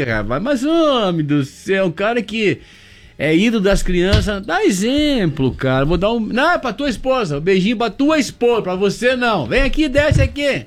Ih, rapaz, mas homem do céu, o cara que é ídolo das crianças, dá exemplo, cara. Vou dar um... Não, pra tua esposa, um beijinho pra tua esposa, pra você não. Vem aqui, desce aqui.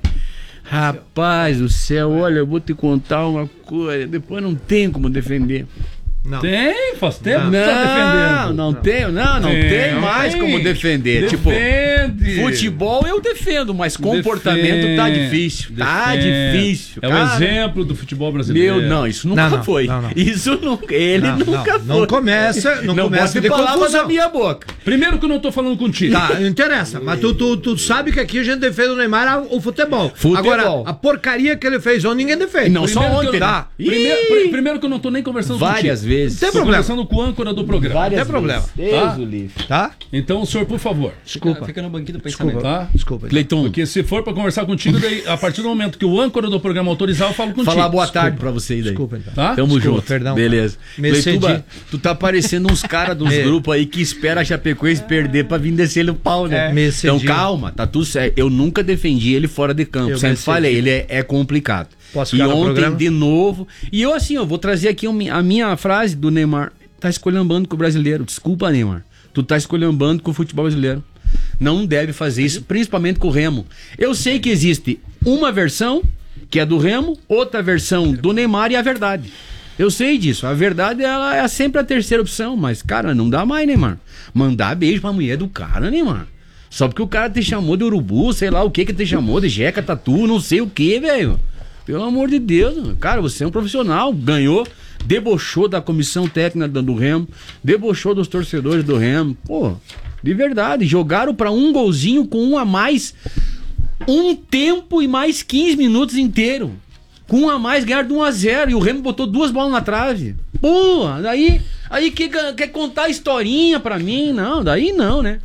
Rapaz do céu, olha, eu vou te contar uma coisa, depois não tem como defender. Não. Tem, faz tempo que Não, tá defendendo. não tem mais como defender. Defende. Tipo, futebol eu defendo, mas comportamento tá difícil. Tá difícil. É o cara. exemplo do futebol brasileiro. Não, isso nunca foi. Não. Isso nunca. Ele nunca foi. Não começa, não começa de palavras da minha boca. Primeiro que eu não tô falando contigo. Tá, não interessa, mas tu sabe que aqui a gente defende o Neymar o futebol. Agora, a porcaria que ele fez ontem, ninguém defende. Não, só Primeiro que ontem. eu- Tá. Primeiro que eu não tô nem conversando Várias contigo. vezes. Tem Tô problema. conversando com o âncora do programa. Várias Não tem problema. vezes. Tá? Deus o livre. Tá? Então, o senhor, por favor. Desculpa. Fica no banquinho do pensamento. Tá? Desculpa. Cleiton, Porque se for pra conversar contigo, daí, a partir do momento que o âncora do programa autorizar, eu falo contigo. falar boa tarde pra vocês aí. Desculpa, então. Tá? Tamo Desculpa, junto. perdão. Beleza. Me Cleituba, cedi. tu tá parecendo uns caras dos grupos aí que espera a Chapecoense perder pra vir descer o pau, né? Me Então cedi. calma, tá tudo certo. Eu nunca defendi ele fora de campo. Eu Sempre me falei, cedi. ele é complicado. Posso E ficar no ontem programa? de novo. E eu assim, eu vou trazer aqui a minha frase do Neymar. Tá escolhambando com o brasileiro. Desculpa, Neymar. Tu tá escolhambando com o futebol brasileiro. Não deve fazer isso, principalmente com o Remo. Eu sei que existe uma versão, que é do Remo, outra versão do Neymar e a verdade. Eu sei disso. A verdade, ela é sempre a terceira opção. Mas, cara, não dá mais, Neymar. Mandar beijo pra mulher do cara, Neymar. Só porque o cara te chamou de urubu, sei lá o que te chamou, de jeca, tatu, não sei o que, velho. Pelo amor de Deus, mano. Cara, você é um profissional, ganhou, debochou da comissão técnica do Remo, debochou dos torcedores do Remo. Pô, de verdade, jogaram pra um golzinho com um a mais, um tempo e mais 15 minutos inteiro. Com um a mais, ganharam de 1-0 e o Remo botou 2 bolas na trave. Pô, daí quer contar a historinha pra mim? Não, daí não, né?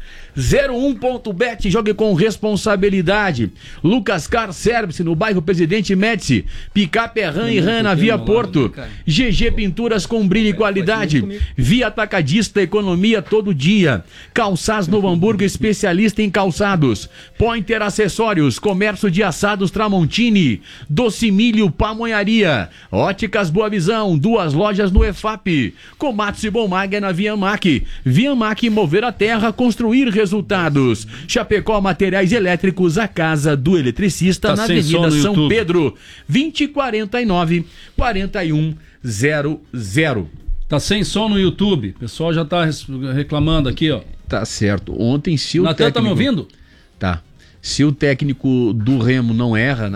01.bet, jogue com responsabilidade. Lucas Car Service no bairro Presidente Médici. Picape Ram e Ram na Via Porto. GG Pinturas com brilho e qualidade. Via Atacadista, economia todo dia. Calçados Novo Hamburgo, especialista em calçados. Pointer Acessórios, comércio de assados Tramontini. Doce Milho Pamonharia. Óticas Boa Visão, 2 lojas no EFAP. Komatsu e Bomag é na Viamac. Viamac, mover a terra, construir resultados. Chapecó Materiais Elétricos, a casa do eletricista, Tá na sem som Avenida no São YouTube. Pedro, 2049-4100. Tá sem som no YouTube. O pessoal já tá reclamando aqui, ó. Tá certo. Ontem, se o Natan, técnico... tá me ouvindo? Tá. Se o técnico do Remo não erra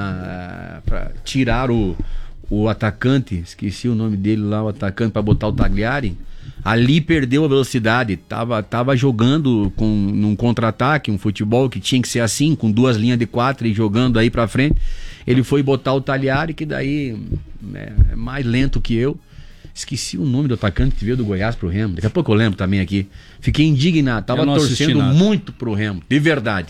pra tirar o atacante, esqueci o nome dele lá, o atacante, pra botar o Tagliari, ali perdeu a velocidade. Tava jogando num contra-ataque, um futebol que tinha que ser assim, com 2 linhas de 4 e jogando aí pra frente. Ele foi botar o Tagliari, que daí é mais lento que eu. Esqueci o nome do atacante que veio do Goiás pro Remo. Daqui a pouco eu lembro também aqui. Fiquei indignado. Tava Eu não assisti torcendo nada. muito pro Remo, de verdade.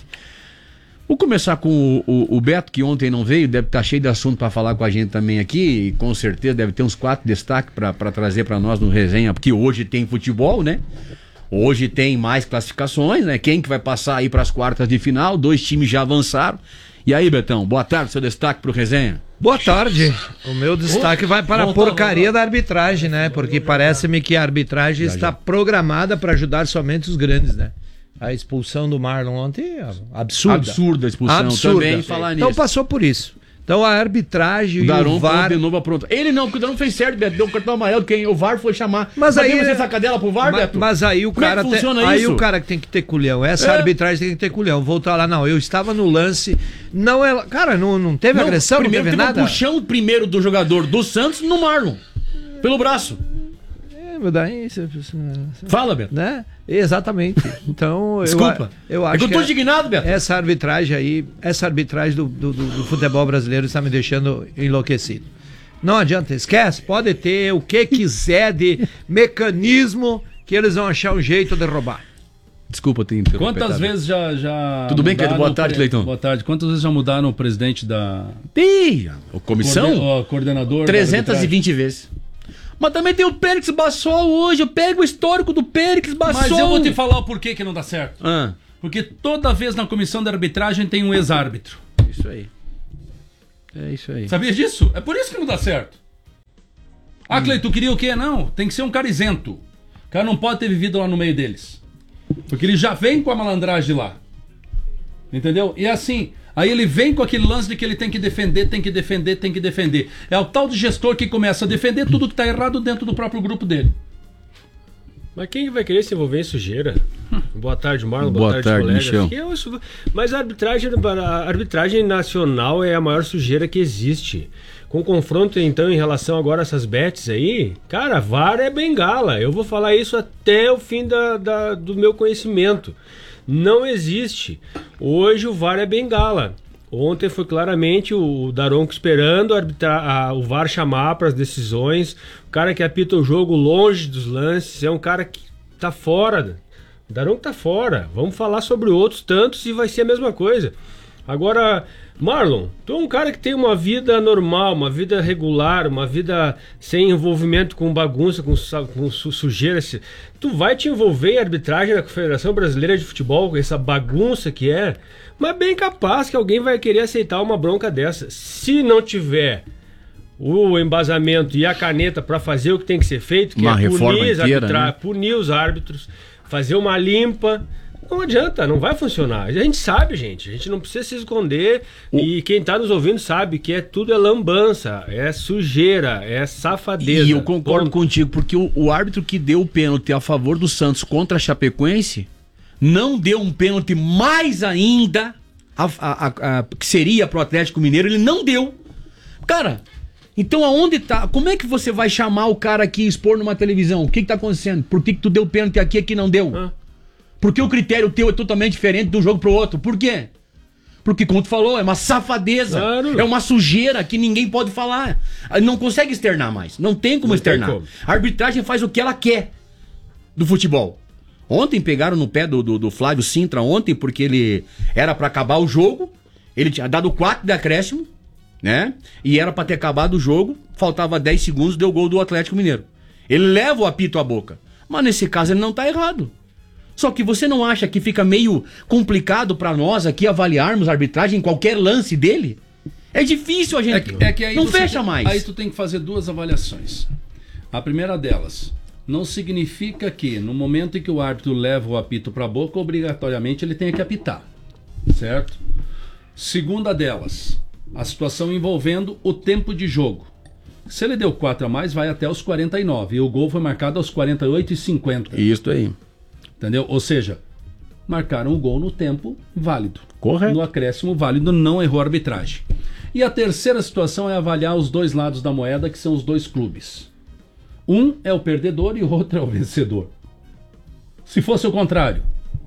Vou começar com o Beto, que ontem não veio, deve estar cheio de assunto para falar com a gente também aqui, e com certeza deve ter uns 4 destaques para trazer para nós no resenha, porque hoje tem futebol, né? Hoje tem mais classificações, né? Quem que vai passar aí para as quartas de final? 2 times já avançaram. E aí, Betão, boa tarde, seu destaque pro resenha. Boa tarde. O meu destaque vai para a porcaria da arbitragem, né? Porque parece-me que a arbitragem está programada para ajudar somente os grandes, né? A expulsão do Marlon ontem é absurda. Absurda a expulsão. Absurda. Também falar Então nisso. passou por isso. Então a arbitragem O e Daron o VAR... de novo aprontou. Ele não, porque o Daron fez certo, Beto. Deu um cartão amarelo, quem o VAR foi chamar. Mas aí você sacadela pro VAR, Beto? Mas aí o Como é cara que funciona aí isso? o cara que tem que ter culhão. Essa arbitragem tem que ter culhão. Voltar lá, não. Eu estava no lance. Não é. Cara, não teve agressão, não primeiro teve teve nada. um puxão primeiro do jogador do Santos no Marlon. Pelo braço. Meu daí, Fala, Beto. né? Exatamente. Então, Desculpa. eu acho é que eu tô indignado, Beto. essa arbitragem aí, essa arbitragem do futebol brasileiro está me deixando enlouquecido. Não adianta, esquece, pode ter o que quiser de mecanismo que eles vão achar um jeito de roubar. Desculpa ter interrompido. Quantas vezes já Tudo bem, querido? mudaram Boa tarde, o Cleiton. Boa tarde. Quantas vezes já mudaram o presidente da... Ih, a comissão? O coordenador... 320 vezes. Mas também tem o Périx Bassol hoje. Eu pego o histórico do Périx Bassol. Mas eu vou te falar o porquê que não dá certo. Ah, Porque toda vez na comissão de arbitragem tem um ex-árbitro. isso aí. É isso aí. Sabia disso? É por isso que não dá certo. Ah, Cleiton, tu queria o quê? Não, tem que ser um cara isento. O cara não pode ter vivido lá no meio deles. Porque ele já vem com a malandragem lá. Entendeu? E assim, aí ele vem com aquele lance de que ele tem que defender, tem que defender, tem que defender. É o tal de gestor que começa a defender tudo que tá errado dentro do próprio grupo dele. Mas quem vai querer se envolver em sujeira? Boa tarde, Marlon. Boa tarde, Michel. Mas a arbitragem nacional é a maior sujeira que existe. Com confronto, então, em relação agora a essas bets aí, cara, VAR é bengala. Eu vou falar isso até o fim do meu conhecimento. Não existe. Hoje o VAR é bengala. Ontem foi claramente o Daronco esperando o VAR chamar para as decisões. O cara que apita o jogo longe dos lances é um cara que tá fora. O Daronco tá fora. Vamos falar sobre outros tantos e vai ser a mesma coisa. Agora, Marlon, tu é um cara que tem uma vida normal, uma vida regular, uma vida sem envolvimento com bagunça, com sujeira. Tu vai te envolver em arbitragem da Confederação Brasileira de Futebol, com essa bagunça que é? Mas bem capaz que alguém vai querer aceitar uma bronca dessa. Se não tiver o embasamento e a caneta para fazer o que tem que ser feito, que uma reforma inteira, né? Punir os árbitros, fazer uma limpa... Não adianta, não vai funcionar. A gente sabe, gente. A gente não precisa se esconder. E quem tá nos ouvindo sabe que tudo é lambança, é sujeira, é safadeza. E eu concordo contigo, porque o árbitro que deu o pênalti a favor do Santos contra a Chapecoense não deu um pênalti mais ainda que seria pro Atlético Mineiro, ele não deu. Cara, então aonde tá? Como é que você vai chamar o cara aqui e expor numa televisão? O que tá acontecendo? Por que tu deu pênalti aqui não deu? Porque o critério teu é totalmente diferente de um jogo pro outro. Por quê? Porque, como tu falou, é uma safadeza. Claro. É uma sujeira que ninguém pode falar. Não consegue externar mais. Não tem como externar. A arbitragem faz o que ela quer do futebol. Ontem pegaram no pé do Flávio Sintra ontem, porque ele era pra acabar o jogo. Ele tinha dado 4 de acréscimo, né? E era pra ter acabado o jogo. Faltava 10 segundos, deu gol do Atlético Mineiro. Ele leva o apito à boca. Mas nesse caso ele não tá errado. Só que você não acha que fica meio complicado pra nós aqui avaliarmos a arbitragem em qualquer lance dele? É difícil a gente... que aí não fecha mais. Aí tu tem que fazer 2 avaliações. A primeira delas, não significa que no momento em que o árbitro leva o apito pra boca, obrigatoriamente ele tenha que apitar. Certo? Segunda delas, a situação envolvendo o tempo de jogo. Se ele deu 4 a mais, vai até os 49. E o gol foi marcado aos 48 e 50. Isso aí. Entendeu? Ou seja, marcaram o gol no tempo válido. Correto. No acréscimo válido, não errou a arbitragem. E a terceira situação é avaliar os 2 lados da moeda, que são os 2 clubes. Um é o perdedor e o outro é o vencedor. Se fosse o contrário,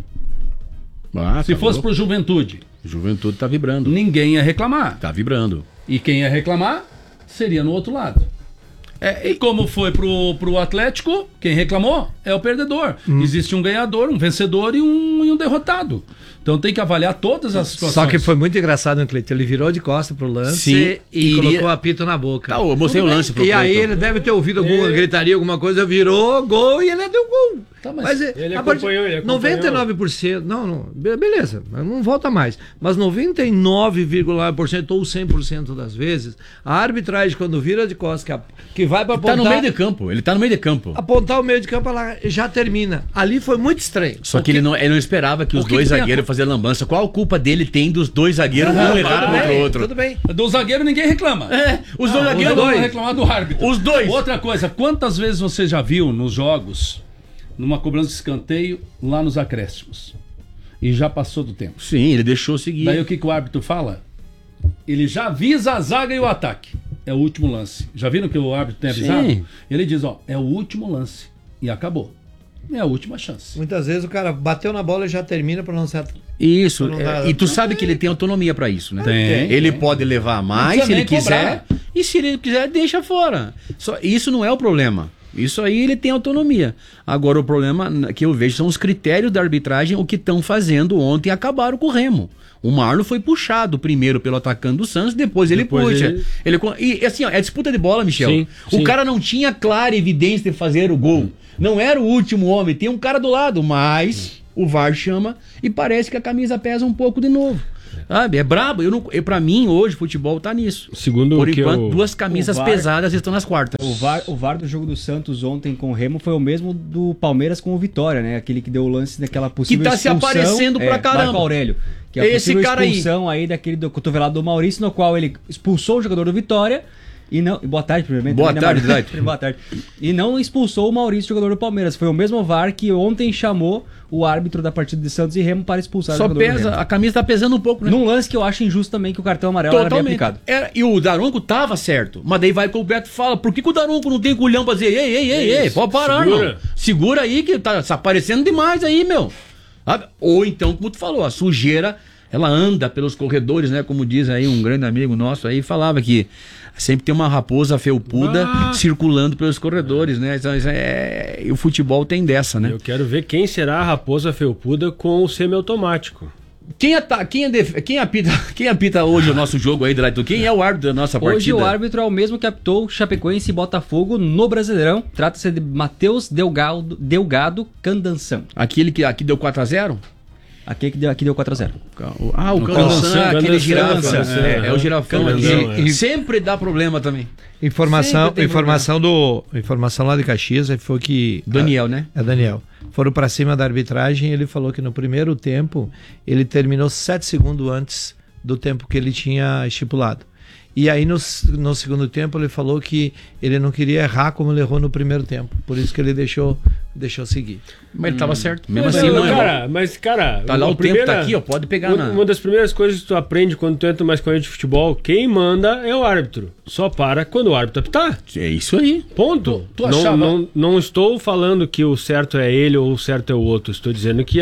se fosse pro Juventude, Juventude tá vibrando. Ninguém ia reclamar. Tá vibrando. E quem ia reclamar seria no outro lado. E como foi pro Atlético, quem reclamou é o perdedor. Existe um ganhador, um vencedor e um derrotado. Então tem que avaliar todas as situações. Só que foi muito engraçado, né, Cleiton? Ele virou de costa pro lance e colocou o apito na boca. Tá, eu mostrei o lance pro Cleiton. E aí ele deve ter ouvido alguma gritaria, alguma coisa, virou gol e ele deu gol. Tá, mas ele acompanhou. 99%, não, beleza, não volta mais. Mas 99,9% ou 100% das vezes, a arbitragem, quando vira de costas, que vai pra apontar... Tá no meio de campo, ele tá no meio de campo. Apontar o meio de campo, ela já termina. Ali foi muito estranho. Só que ele não esperava que os dois zagueiros fazer lambança. Qual a culpa dele tem dos dois zagueiros um errado contra o outro? Tudo bem. Do zagueiro ninguém reclama. Os dois zagueiros vão reclamar do árbitro. Os dois. Outra coisa, quantas vezes você já viu nos jogos, numa cobrança de escanteio, lá nos acréscimos? E já passou do tempo. Sim, ele deixou seguir. Daí o que o árbitro fala? Ele já avisa a zaga e o ataque. É o último lance. Já viram que o árbitro tem avisado? Sim. Ele diz, é o último lance. E acabou. É a última chance. Muitas vezes o cara bateu na bola e já termina para não ser... Isso, e tu sabe que ele tem autonomia para isso, né? Ele pode levar mais se ele quiser, e se ele quiser, deixa fora. Isso não é o problema. Isso aí ele tem autonomia. Agora o problema que eu vejo são os critérios da arbitragem, o que estão fazendo ontem, acabaram com o Remo. O Marlon foi puxado primeiro pelo atacante do Santos, depois ele puxa. E assim, é disputa de bola, Michel. Sim. O cara não tinha clara evidência de fazer o gol. Não era o último homem, tem um cara do lado, mas o VAR chama e parece que a camisa pesa um pouco de novo. Sabe? É brabo. Pra mim, hoje, futebol tá nisso. Segundo Por o que enquanto, duas camisas o VAR pesadas estão nas quartas. O VAR do jogo do Santos ontem com o Remo foi o mesmo do Palmeiras com o Vitória, né? Aquele que deu o lance daquela possível Que tá se expulsão, aparecendo pra caramba. Marco Aurélio. Que é a Esse possível cara aí. expulsão aí daquele do cotovelado do Maurício, no qual ele expulsou o jogador do Vitória e não... Boa tarde, primeiramente. Boa também, né, tarde, Maurício? Dade. Boa tarde. E não expulsou o Maurício, jogador do Palmeiras. Foi o mesmo VAR que ontem chamou o árbitro da partida de Santos e Remo para expulsar o Só jogador do pesa, Remo. a camisa tá pesando um pouco, né? Num lance que eu acho injusto também, que o cartão amarelo era bem aplicado. E o Daronco tava certo. Mas daí vai que o Beto fala, por que o Daronco não tem culhão pra dizer, ei, pode parar, Segura. não. Segura aí que tá se aparecendo demais aí, meu. Sabe? Ou então, como tu falou, a sujeira, ela anda pelos corredores, né? Como diz aí um grande amigo nosso aí, falava que sempre tem uma raposa felpuda circulando pelos corredores, né? Então, e o futebol tem dessa, né? Eu quero ver quem será a raposa felpuda com o semiautomático. Quem apita hoje o nosso jogo aí, Draito? Quem é o árbitro da nossa partida? Hoje o árbitro é o mesmo que apitou Chapecoense e Botafogo no Brasileirão. Trata-se de Matheus Delgado Candanção. Aquele que aqui deu 4-0? Aqui deu 4-0. Ah, o Candanção, aquele girafa. Candanção, É o girafão. Candanção, E sempre dá problema também. Informação Sempre lá de Caxias foi que... Daniel, né? É Daniel. Foram para cima da arbitragem e ele falou que no primeiro tempo ele terminou 7 segundos antes do tempo que ele tinha estipulado. E aí no segundo tempo ele falou que ele não queria errar como ele errou no primeiro tempo. Por isso que ele deixou seguir. Mas ele tava certo. Mesmo Mas, assim, não errou. cara, Tá lá o tempo, tá aqui, ó. Pode pegar uma das primeiras coisas que tu aprende quando tu entra mais corrente de futebol, quem manda é o árbitro. Só para quando o árbitro apitar. É isso aí. Ponto. Tu achava- Não estou falando que o certo é ele ou o certo é o outro. Estou dizendo que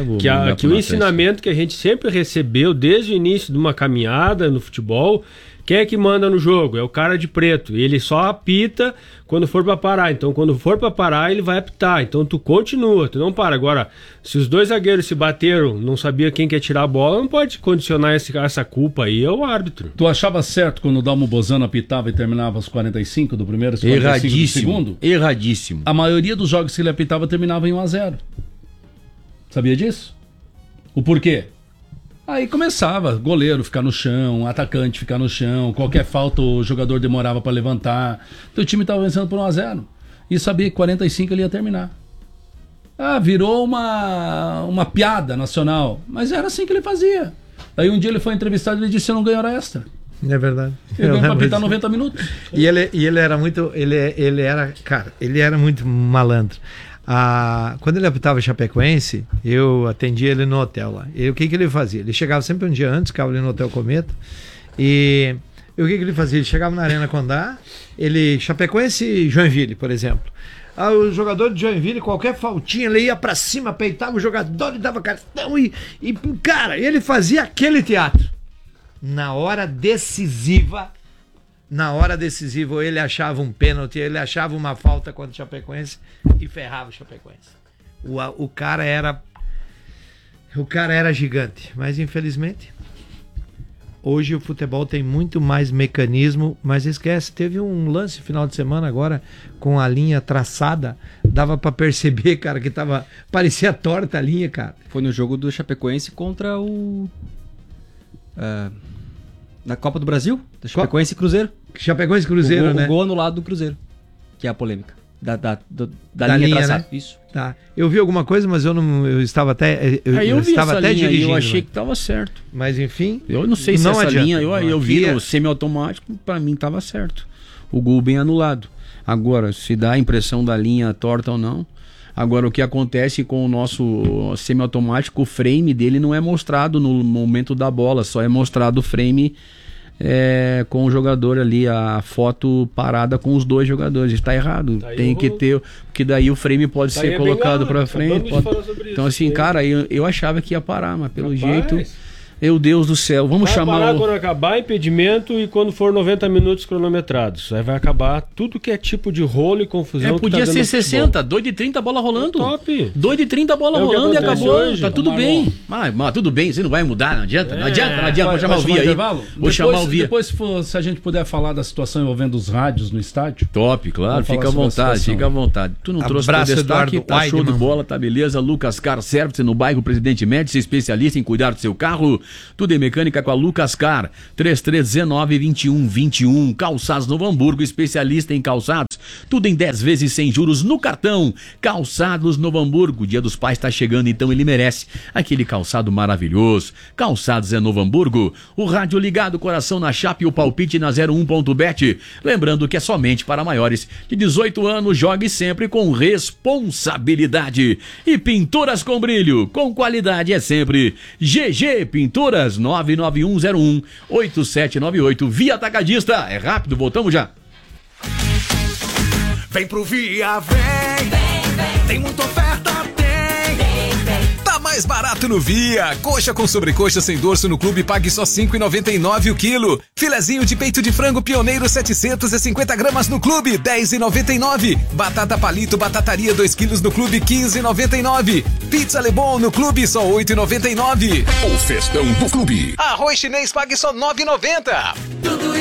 o ensinamento que a gente sempre recebeu desde o início de uma caminhada no futebol, quem é que manda no jogo? É o cara de preto. Ele só apita quando for para parar. Então, quando for para parar, ele vai apitar. Então, tu continua, tu não para. Agora, se os dois zagueiros se bateram, não sabia quem quer tirar a bola, não pode condicionar essa culpa aí ao árbitro. Tu achava certo quando o Dalmo Bozano apitava e terminava aos 45 do primeiro, aos 45 do segundo? Erradíssimo. A maioria dos jogos que ele apitava terminava em 1-0. Sabia disso? O porquê? Aí começava, goleiro ficar no chão, atacante ficar no chão, qualquer falta o jogador demorava para levantar. Então o time estava vencendo por 1-0 e sabia que 45 ele ia terminar. Virou uma piada nacional, mas era assim que ele fazia. Aí um dia ele foi entrevistado e ele disse: eu não ganho hora extra. É verdade. Ele ganhou para apitar 90 minutos. E ele era muito, ele era muito malandro. Quando ele apitava Chapecoense, eu atendia ele no hotel lá. E o que ele fazia? Ele chegava sempre um dia antes, ficava ali no Hotel Cometa. E o que ele fazia? Ele chegava na Arena Condá, Chapecoense e Joinville, por exemplo. O jogador de Joinville, qualquer faltinha, ele ia pra cima, peitava o jogador e dava cartão e cara, ele fazia aquele teatro. Na hora decisiva, ele achava um pênalti, ele achava uma falta contra o Chapecoense e ferrava o Chapecoense. O cara era gigante, mas infelizmente hoje o futebol tem muito mais mecanismo, mas esquece, teve um lance final de semana agora com a linha traçada, dava pra perceber, cara, que parecia torta a linha, cara. Foi no jogo do Chapecoense contra o... na Copa do Brasil, da Chapecoense e Cruzeiro. Chapecoense e Cruzeiro, né? O gol anulado do Cruzeiro, que é a polêmica. Da linha traçada. Né? Isso. Tá. Eu vi alguma coisa, mas eu estava até Eu vi estava essa até linha dirigindo. e eu achei que tava certo. Mas enfim, Eu não sei se não essa adianta. linha, eu vi Aqui no semiautomático, pra mim tava certo. O gol bem anulado. Agora, se dá a impressão da linha torta ou não. Agora, o que acontece com o nosso semiautomático, o frame dele não é mostrado no momento da bola, só é mostrado o frame com o jogador ali, a foto parada com os dois jogadores. Está errado. Tá, tem que ter, porque daí o frame pode Tá, ser colocado para frente. Então Então, assim, cara, eu achava que ia parar, mas pelo Rapaz, jeito. Meu Deus do céu, vamos vai chamar parar o... quando acabar impedimento e quando for 90 minutos cronometrados. Aí vai acabar tudo que é tipo de rolo e confusão. podia que tá ser dando no 60, 2:30 bola rolando. Top. 2:30 bola É o que rolando e acontece acabou. hoje. Tá tudo Mas, bem. Mas tudo bem, você não vai mudar, não adianta. Não adianta. Vou chamar o Via aí. Vou chamar o Via. Depois, se a gente puder falar da situação envolvendo os rádios no estádio. Top, claro, Vamos falar fica à sobre a vontade, situação. fica à vontade. Tu não trouxe Abraço, teu destaque, Eduardo tá show de Weidman. bola, tá beleza. Lucas Car Service no bairro Presidente Médici, especialista em cuidar do seu carro. Tudo em mecânica com a Lucas Car, 3319-2121. Calçados Novo Hamburgo, especialista em calçados. Tudo em 10 vezes sem juros no cartão. Calçados Novo Hamburgo, o Dia dos Pais está chegando, então ele merece aquele calçado maravilhoso. Calçados é Novo Hamburgo. O rádio ligado, coração na chapa e o palpite na 01.bet. Lembrando que é somente para maiores de 18 anos. Jogue sempre com responsabilidade. E Pinturas com Brilho, com qualidade é sempre GG Pinturas. 991018798 via atacadista. É rápido, voltamos já. Vem pro Via, vem. Tem muita oferta, tem. Tá mais barato no Via. Coxa com sobrecoxa sem dorso no clube, pague só R$ 5,99 o quilo. Filezinho de peito de frango pioneiro 750 gramas no clube, R$ 10,99. Batata palito batataria 2 quilos no clube, R$ 15,99. Pizza Lebon no clube, só R$ 8,99. O festão do clube. Arroz chinês, pague só R$ 9,90.